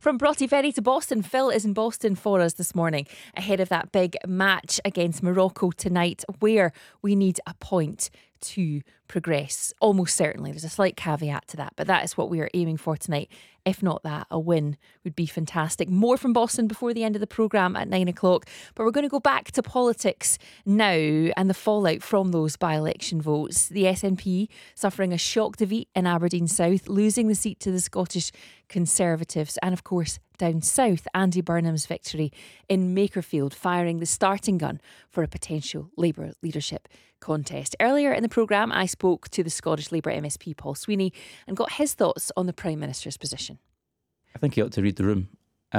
From Broughty Ferry to Boston, Phil is in Boston for us this morning ahead of that big match against Morocco tonight, where we need a point to progress. Almost certainly. There's a slight caveat to that, but that is what we are aiming for tonight. If not that, a win would be fantastic. More from Boston before the end of the programme at 9 o'clock. But we're going to go back to politics now and the fallout from those by-election votes. The SNP suffering a shock defeat in Aberdeen South, losing the seat to the Scottish Conservatives. And of course, down south, Andy Burnham's victory in Makerfield, firing the starting gun for a potential Labour leadership contest. Earlier in the programme, I spoke to the Scottish Labour MSP Paul Sweeney and got his thoughts on the Prime Minister's position. I think he ought to read the room.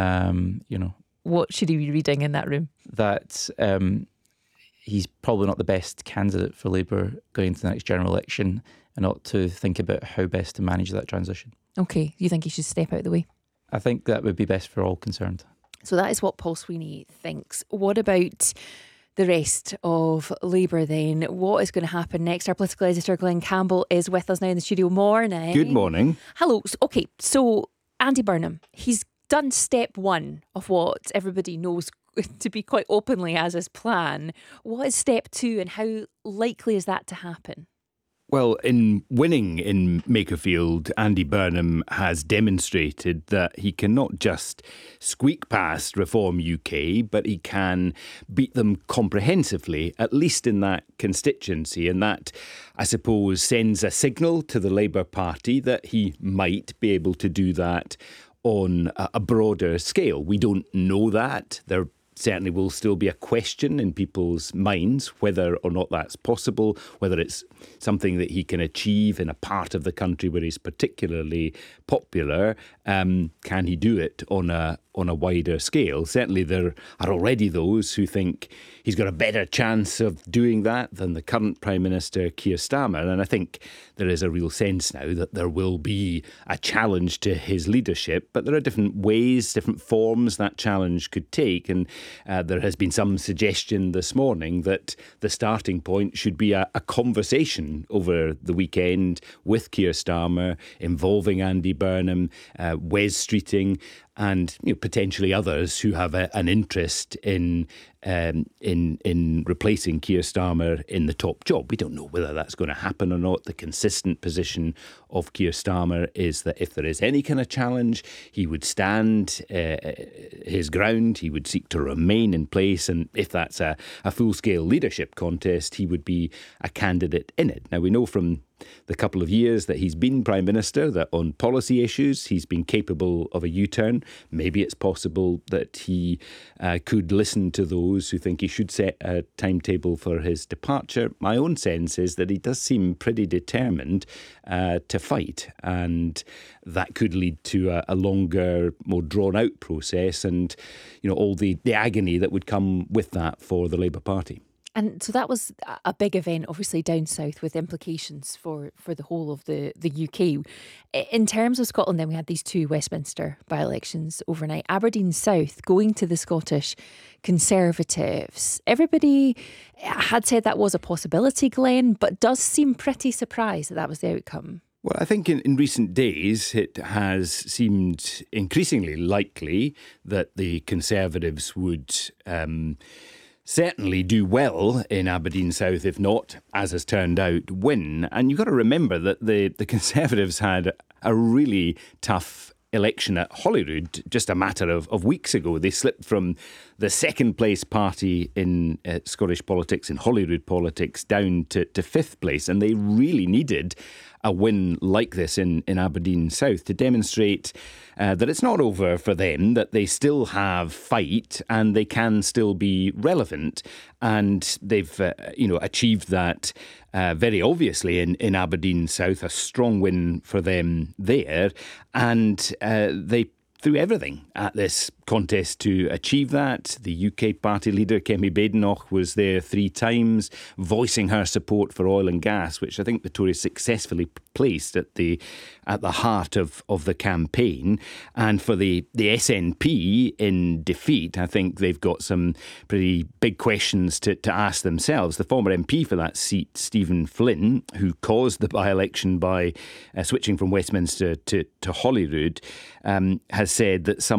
What should he be reading in that room? That he's probably not the best candidate for Labour going into the next general election, and ought to think about how best to manage that transition. Okay, you think he should step out of the way? I think that would be best for all concerned. So that is what Paul Sweeney thinks. What about the rest of Labour then? What is going to happen next? Our political editor Glenn Campbell is with us now in the studio. Morning. Good morning. Hello. Okay, so Andy Burnham, he's done step one of what everybody knows to be quite openly as his plan. What is step two and how likely is that to happen? Well, in winning in Makerfield, Andy Burnham has demonstrated that he can not just squeak past Reform UK, but he can beat them comprehensively, at least in that constituency. And that, I suppose, sends a signal to the Labour Party that he might be able to do that on a broader scale. We don't know that. There certainly will still be a question in people's minds whether or not that's possible, whether it's something that he can achieve in a part of the country where he's particularly popular. Can he do it on a wider scale? Certainly there are already those who think he's got a better chance of doing that than the current Prime Minister, Keir Starmer. And I think there is a real sense now that there will be a challenge to his leadership, but there are different ways, different forms that challenge could take. And there has been some suggestion this morning that the starting point should be a conversation over the weekend with Keir Starmer, involving Andy Burnham, Wes Streeting, and potentially others who have an interest in replacing Keir Starmer in the top job. We don't know whether that's going to happen or not. The consistent position of Keir Starmer is that if there is any kind of challenge, he would stand his ground. He would seek to remain in place, and if that's a full-scale leadership contest, he would be a candidate in it. Now, we know from the couple of years that he's been Prime Minister that on policy issues he's been capable of a U-turn. Maybe it's possible that he could listen to those who think he should set a timetable for his departure. My own sense is that he does seem pretty determined to fight, and that could lead to a longer, more drawn-out process, and all the agony that would come with that for the Labour Party. And so that was a big event, obviously, down south with implications for the whole of the UK. In terms of Scotland, then we had these two Westminster by-elections overnight. Aberdeen South going to the Scottish Conservatives. Everybody had said that was a possibility, Glenn, but does seem pretty surprised that was the outcome. Well, I think in recent days it has seemed increasingly likely that the Conservatives would certainly do well in Aberdeen South, if not, as has turned out, win. And you've got to remember that the Conservatives had a really tough election at Holyrood just a matter of weeks ago. They slipped from the second place party in Scottish politics, in Holyrood politics, down to fifth place. And they really needed a win like this in Aberdeen South to demonstrate that it's not over for them, that they still have fight and they can still be relevant. And they've achieved that very obviously in Aberdeen South, a strong win for them there. And they threw everything at this contest to achieve that. The UK party leader, Kemi Badenoch, was there 3 times, voicing her support for oil and gas, which I think the Tories successfully placed at the heart of the campaign. And for the SNP in defeat, I think they've got some pretty big questions to ask themselves. The former MP for that seat, Stephen Flynn, who caused the by-election by switching from Westminster to Holyrood, has said that some